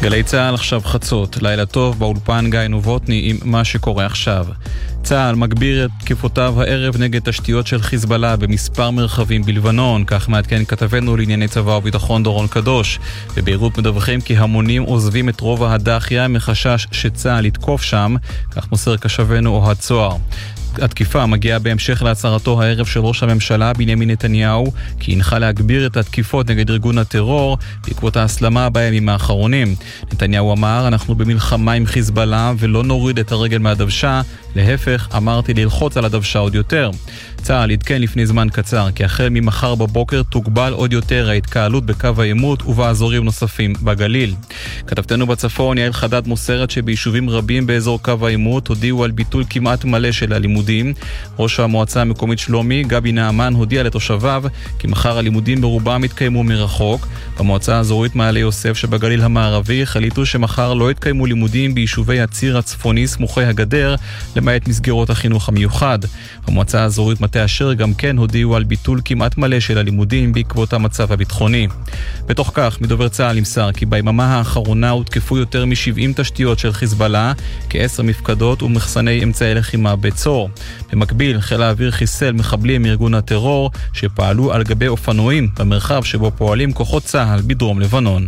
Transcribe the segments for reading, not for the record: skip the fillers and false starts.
גלי צהל עכשיו חצות, לילה טוב באולפן גיא נובוטני עם מה שקורה עכשיו. צהל מגביר את תקיפותיו הערב נגד תשתיות של חיזבאללה במספר מרחבים בלבנון, כך מעדכן כתבנו לענייני צבא וביטחון דורון קדוש. בביירות מדווחים כי המונים עוזבים את רוב הדחיה מחשש שצהל יתקוף שם, כך מוסר קשבנו אוהד צוהר. התקיפה מגיעה בהמשך להצהרתו הערב של ראש הממשלה בנימין נתניהו כי הנחה להגביר את התקיפות נגד ארגון הטרור בעקבות ההסלמה בימים האחרונים. נתניהו אמר, אנחנו במלחמה עם חיזבאללה ולא נוריד את הרגל מהדוושה, להפך, אמרתי ללחוץ על הדוושה עוד יותר. צה"ל עדכן לפני זמן קצר כי החל ממחר בבוקר תוגבל עוד יותר ההתקהלות בקו העימות ובאזורים נוספים בגליל. כתבתנו בצפון יעל חדד מוסרת שביישובים רבים באזור קו העימות הודיעו על ביטול כמעט מלא של הלימודים. ראש המועצה המקומית שלומי, גבי נעמן, הודיע לתושביו כי מחר הלימודים ברובם יתקיימו מרחוק. במועצה האזורית מעלה יוסף שבגליל המערבי החליטו שמחר לא יתקיימו לימודים ביישובי הציר הצפוני סמוכי הגדר, למעט מסגרות החינוך המיוחד. במועצה האזורית מטה אשר גם כן הודיעו על ביטול כמעט מלא של הלימודים בעקבות המצב הביטחוני. בתוך כך, מדובר צה"ל נמסר כי ביממה האחרונה הותקפו יותר מ-70 תשתיות של חיזבאללה, כ10 מפקדות ומחסני אמצעי לחימה בצור. במקביל, חיל האוויר חיסל מחבלים מארגון הטרור שפעלו על גבי אופנועים במרחב שבו פועלים כוחות צה"ל בדרום לבנון.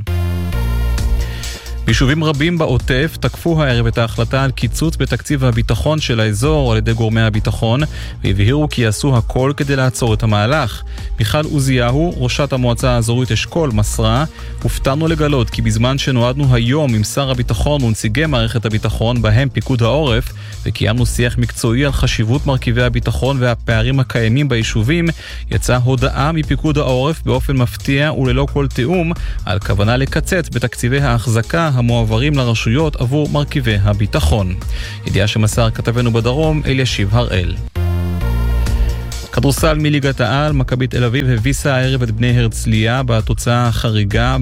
ביישובים רבים בעוטף תקפו הערב את ההחלטה על קיצוץ בתקציב הביטחון של האזור על ידי גורמי הביטחון, והבהירו כי יעשו הכל כדי לעצור את המהלך. מיכל עוזיהו, ראשת המועצה האזורית אשכול, מסרה, הופתענו לגלות כי בזמן שנועדנו היום עם שר הביטחון ונציגי מערכת הביטחון, בהם פיקוד העורף, וקיימנו שיח מקצועי על חשיבות מרכיבי הביטחון והפערים הקיימים ביישובים, יצאה הודעה מפיקוד העורף באופן מפתיע וללא כל תיאום על כוונה לקצץ בתקציבי ההחזקה המועברים לרשויות עבור מרכיבי הביטחון. ידיעה שמסר כתבנו בדרום אלישיב הראל. כדורסל מליגת העל, מכבי תל אביב הביסה הערב את בני הרצליה בתוצאה החריגה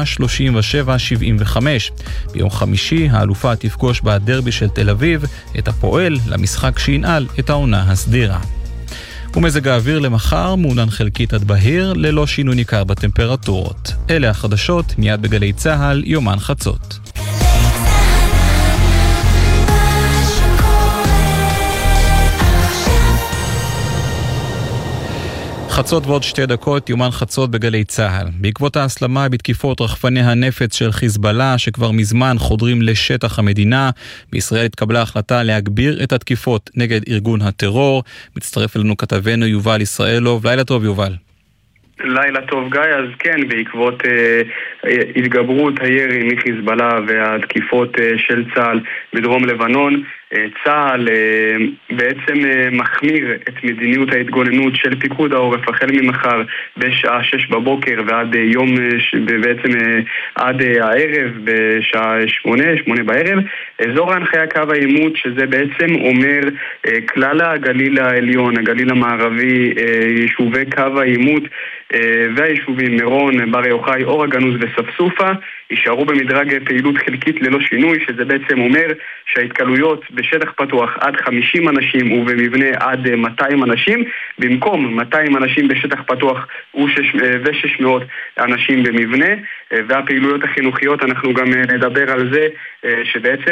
137-75. ביום חמישי האלופה תפגוש בדרבי של תל אביב את הפועל למשחק שינעל את העונה הסדירה. ומזג האוויר למחר מעונן חלקית עד בהיר ללא שינוי ניכר בטמפרטורות. אלה החדשות מיד בגלי צהל יומן חצות. חצות ועוד 2 דקות, יומן חצות בגלי צהל. בעקבות ההסלמה בתקיפות רחפני הנפץ של חיזבאללה שכבר מזמן חודרים לשטח המדינה, בישראל התקבלה החלטה להגביר את התקיפות נגד ארגון הטרור. מצטרף אלינו כתבנו יובל ישראלוב. לילה טוב יובל. לילה טוב גיא. אז כן, בעקבות התגברות הירי מחיזבאללה והתקיפות של צה"ל בדרום לבנון, צה"ל בעצם מחמיר את מדיניות ההתגוננות של פיקוד העורף החל ממחר בשעה 6 בבוקר ועד יום, בעצם עד הערב בשעה 8 בערב. אזור ההנחיה קו העימות, שזה בעצם אומר כלל הגליל העליון, הגליל המערבי, יישובי קו העימות והיישובים מירון, בר יוחאי, אור הגנוז וספסופה, יישארו במדרג פעילות חלקית ללא שינוי, שזה בעצם אומר שההתקלויות בשטח פתוח עד 50 אנשים ובמבנה עד 200 אנשים, במקום 200 אנשים בשטח פתוח ו600 אנשים במבנה. והפעילויות החינוכיות, אנחנו גם נדבר על זה שבעצם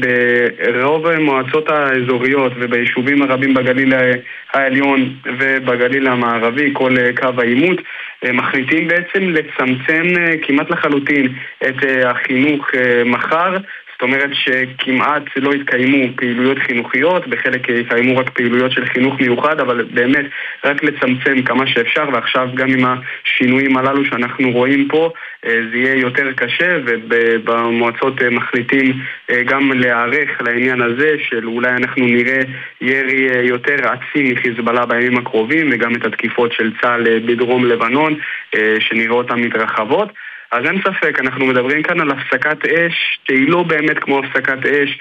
ברוב המועצות האזוריות וביישובים הרבים בגליל העליון ובגליל המערבי, כל קו העימות, מחליטים בעצם לצמצם כמעט לחלוטין את החינוך מחר. זאת אומרת שכמעט לא התקיימו פעילויות חינוכיות, בחלק התקיימו רק פעילויות של חינוך מיוחד, אבל באמת רק לצמצם כמה שאפשר, ועכשיו גם עם השינויים הללו שאנחנו רואים פה, זה יהיה יותר קשה, ובמועצות מחליטים גם להיערך לעניין הזה, של אולי אנחנו נראה ירי יותר עצים מחיזבאללה בימים הקרובים, וגם את התקיפות של צה"ל בדרום לבנון, שנראה אותן מתרחבות. אז אין ספק, אנחנו מדברים כאן על הפסקת אש שהיא לא באמת כמו הפסקת אש.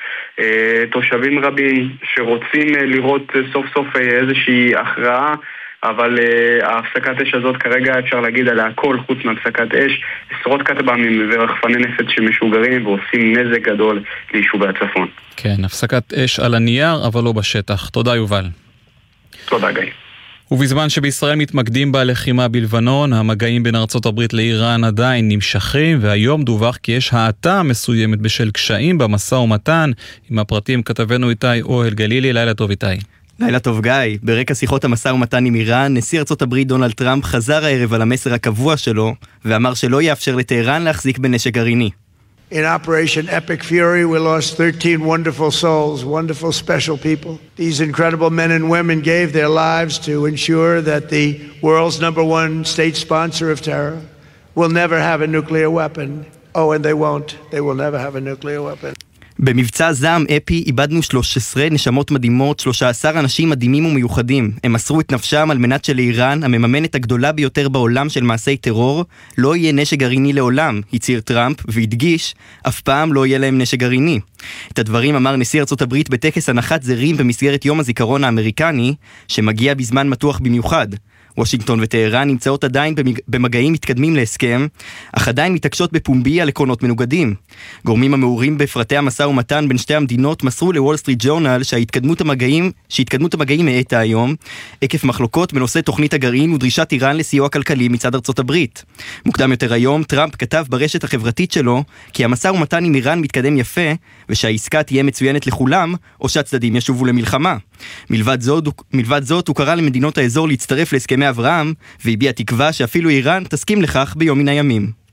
תושבים רבים שרוצים לראות סוף סוף איזושהי הכרעה, אבל ההפסקת אש הזאת כרגע אפשר להגיד עליה הכל חוץ מהפסקת אש. עשרות כטב"מים ורחפני נפץ שמשוגרים ועושים נזק גדול ליישובי הצפון. כן, הפסקת אש על הנייר אבל לא בשטח. תודה יובל. תודה גיא. ובזמן שבישראל מתמקדים בלחימה בלבנון, המגעים בין ארצות הברית לאיראן עדיין נמשכים, והיום דווח כי יש האטה מסוימת בשל קשיים במשא ומתן. עם הפרטים כתבנו איתי אוהל גלילי. לילה טוב איתי. לילה טוב גיא. ברקע שיחות המשא ומתן עם איראן, נשיא ארצות הברית דונלד טראמפ חזר הערב על המסר הקבוע שלו, ואמר שלא יאפשר לטהרן להחזיק בנשק גרעיני. In Operation Epic Fury, we lost 13 wonderful souls, wonderful special people. These incredible men and women gave their lives to ensure that the world's #1 state sponsor of terror will never have a nuclear weapon. Oh, and they won't. They will never have a nuclear weapon. במבצע זעם אפי איבדנו 13 נשמות מדהימות, 13 אנשים מדהימים ומיוחדים. הם מסרו את נפשם על מנת שלאיראן, המממנת הגדולה ביותר בעולם של מעשי טרור, לא יהיה נשק גרעיני לעולם, הצהיר טראמפ, והדגיש, אף פעם לא יהיה להם נשק גרעיני. את הדברים אמר נשיא ארצות הברית בטקס הנחת זרים במסגרת יום הזיכרון האמריקני, שמגיע בזמן מתוח במיוחד. וושינגטון וטהרן נמצאות עדיין במגעים מתקדמים להסכם, אך עדיין מתעקשות בפומבי על עקרונות מנוגדים. גורמים המעורים בפרטי המשא ומתן בין שתי המדינות מסרו לוול סטריט ג'ורנל שהתקדמות המגעים מאטה היום, עקב מחלוקות בנושא תוכנית הגרעין ודרישת איראן לסיוע כלכלי מצד ארצות הברית. מוקדם יותר היום, טראמפ כתב ברשת החברתית שלו כי המשא ומתן עם איראן מתקדם יפה, ושהעסקה תהיה מצוינת לכולם, או שהצדדים ישובו למלחמה. מלבד זאת, הוא קרא למדינות האזור להצטרף להסכמי אברהם, והביע תקווה שאפילו איראן תסכים לכך ביום מן הימים.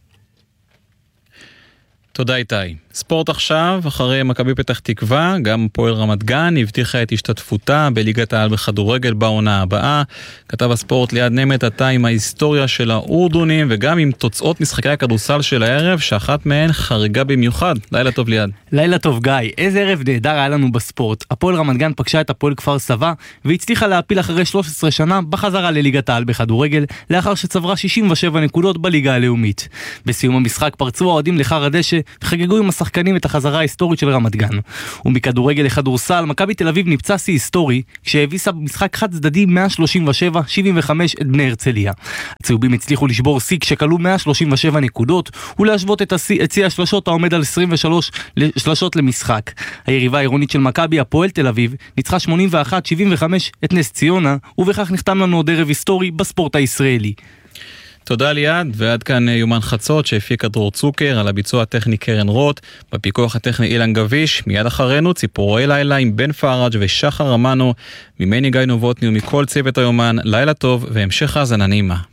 תודה איתי. ספורט עכשיו, אחרי מכבי פתח תקווה, גם פועל רמת גן הבטיחה את השתתפותה בליגת העל בכדורגל בעונה הבאה. כתב הספורט ליד נמת עתה עם ההיסטוריה של האורדונים, וגם עם תוצאות משחקי הכדורסל של הערב, שאחת מהן חריגה במיוחד. לילה טוב ליד. לילה טוב גיא. איזה ערב נהדר היה לנו בספורט. הפועל רמת גן פגשה את הפועל כפר סבא, והצליחה להפיל אחרי 13 שנה בחזרה לליגת העל בכדורגל, לאחר שצברה 67 נקודות בליגה הלאומית. בסיום המשחק פרצו האוהדים לחר הדשא וחגגו עם השחקנים את החזרה ההיסטורית של רמת גן. ומכדורגל לכדורסל, מכבי תל אביב נפצע שיא היסטורי, כשהביסה במשחק חד צדדי 137-75 את בני הרצליה. הצהובים הצליחו לשבור שיא כשקלו 137 נקודות, ולהשוות את שיא השלשות העומד על 23 שלשות למשחק. היריבה העירונית של מכבי, הפועל תל אביב, ניצחה 81-75 את נס ציונה, ובכך נחתם לנו עוד ערב היסטורי בספורט הישראלי. תודה ליד, ועד כאן יומן חצות שהפיק דרור צוקר, על הביצוע הטכני קרן רוט, בפיקוח הטכני אילן גביש. מיד אחרינו ציפורי לילה עם בן פארג' ושחר רמנו, ממני גיא נובוטני ומכל צוות היומן. לילה טוב והמשך האזנה נעימה.